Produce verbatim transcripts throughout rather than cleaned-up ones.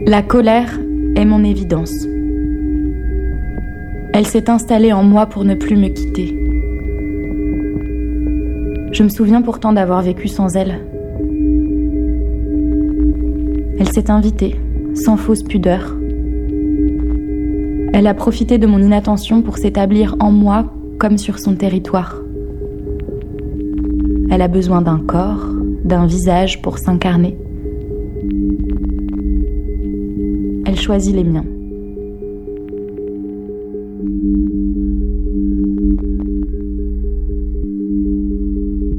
La colère est mon évidence. Elle s'est installée en moi pour ne plus me quitter. Je me souviens pourtant d'avoir vécu sans elle. Elle s'est invitée, sans fausse pudeur. Elle a profité de mon inattention pour s'établir en moi comme sur son territoire. Elle a besoin d'un corps, d'un visage pour s'incarner. Elle choisit les miens. Pourquoi ?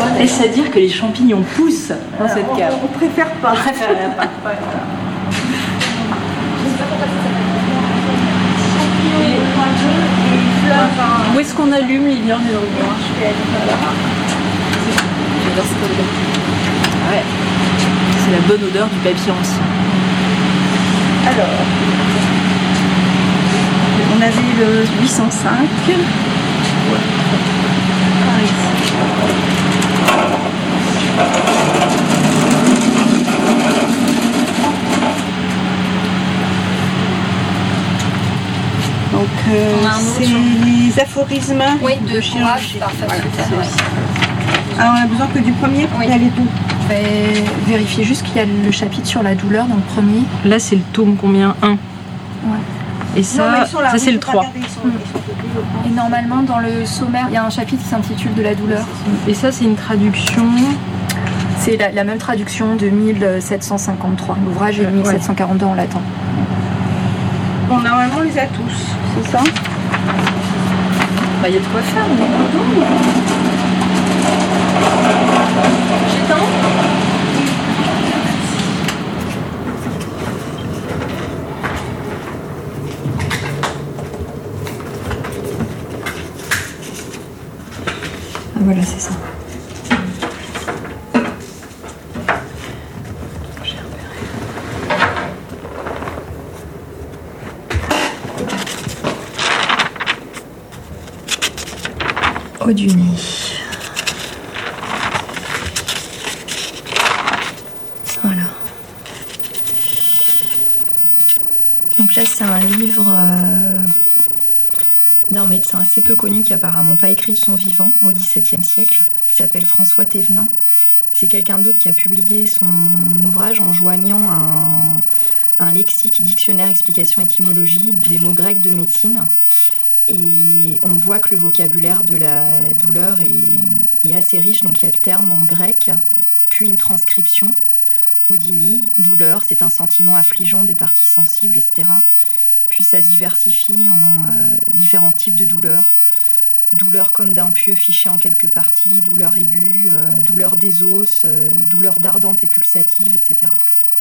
Est-ce à dire que les champignons poussent dans cette cave ? On préfère pas. On préfère pas. Où est-ce qu'on allume, Lilian ? J'adore cette odeur. Ouais. C'est la bonne odeur du papier ancien. Alors, on avait le huit cent cinq. Donc, euh, c'est les aphorismes oui, de, de chirurgie. Voilà, ah, on a besoin que du premier pour oui. y aller tout. Je vais vérifier juste qu'il y a le chapitre sur la douleur dans le premier. Là, c'est le tome combien ? un. Ouais. Et ça, non, là, ça c'est le trois. Regarder, ils sont, mmh. ils sont Et normalement, dans le sommaire, il y a un chapitre qui s'intitule de la douleur. Et ça, c'est une traduction. C'est la, la même traduction de mille sept cent cinquante-trois. L'ouvrage est de mille sept cent quarante-deux en latin. Bon, normalement, on les a tous, c'est ça ? Bah, il y a de quoi faire, mais J'étends ? Ah, voilà, c'est ça. Au du nez. Voilà. Donc là, c'est un livre euh, d'un médecin assez peu connu qui apparemment pas écrit de son vivant au dix-septième siècle. Il s'appelle François Thévenin. C'est quelqu'un d'autre qui a publié son ouvrage en joignant un, un lexique, dictionnaire, explication, étymologie des mots grecs de médecine. Et on voit que le vocabulaire de la douleur est, est assez riche. Donc il y a le terme en grec, puis une transcription. Odini, douleur, c'est un sentiment affligeant des parties sensibles, et cetera. Puis ça se diversifie en euh, différents types de douleurs. Douleur comme d'un pieu fiché en quelques parties, douleur aiguë, euh, douleur des os, euh, douleur dardante et pulsative, et cetera.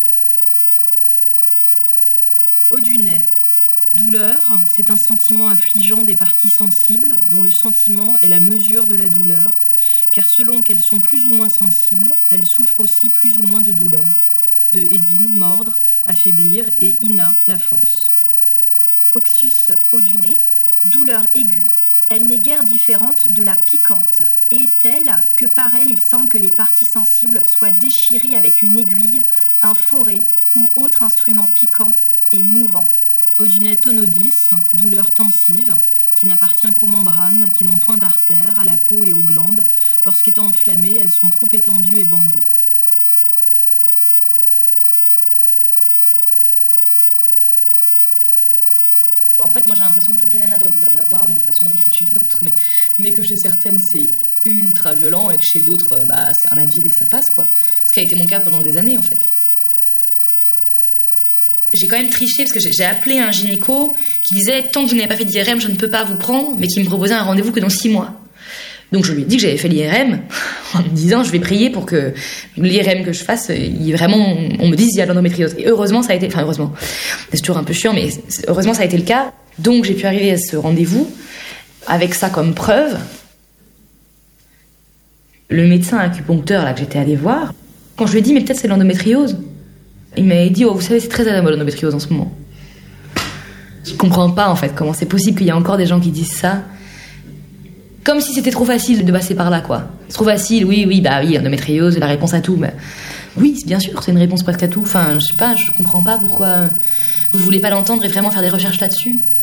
Audunet. Douleur, c'est un sentiment affligeant des parties sensibles, dont le sentiment est la mesure de la douleur, car selon qu'elles sont plus ou moins sensibles, elles souffrent aussi plus ou moins de douleur. De Édine, mordre, affaiblir, et Ina, la force. Oxus audunet, douleur aiguë, elle n'est guère différente de la piquante, et est telle que par elle il semble que les parties sensibles soient déchirées avec une aiguille, un forêt ou autre instrument piquant et mouvant. Audunet tonodis, douleur tensive, qui n'appartient qu'aux membranes, qui n'ont point d'artères, à la peau et aux glandes. Lorsqu'étant enflammées, elles sont trop étendues et bandées. En fait, moi j'ai l'impression que toutes les nanas doivent l'avoir d'une façon ou d'une autre, mais, mais que chez certaines c'est ultra violent et que chez d'autres, bah, c'est un Advil et ça passe, quoi. Ce qui a été mon cas pendant des années, en fait. J'ai quand même triché parce que j'ai appelé un gynéco qui disait tant que vous n'avez pas fait d'I R M, je ne peux pas vous prendre, mais qui me proposait un rendez-vous que dans six mois. Donc je lui ai dit que j'avais fait l'I R M en me disant je vais prier pour que l'I R M que je fasse, il vraiment, on me dise il y a l'endométriose. Et heureusement ça a été, enfin heureusement, c'est toujours un peu chiant, mais heureusement ça a été le cas. Donc j'ai pu arriver à ce rendez-vous avec ça comme preuve. Le médecin acupuncteur là que j'étais allée voir, quand je lui ai dit mais peut-être c'est l'endométriose, il m'avait dit oh vous savez c'est très à la mode l'endométriose en ce moment. Je comprends pas en fait comment c'est possible qu'il y ait encore des gens qui disent ça. Comme si c'était trop facile de passer par là, quoi. C'est trop facile, oui, oui, bah oui, endométriose, c'est la réponse à tout. Mais... Oui, bien sûr, c'est une réponse presque à tout. Enfin, je sais pas, je comprends pas pourquoi vous voulez pas l'entendre et vraiment faire des recherches là-dessus.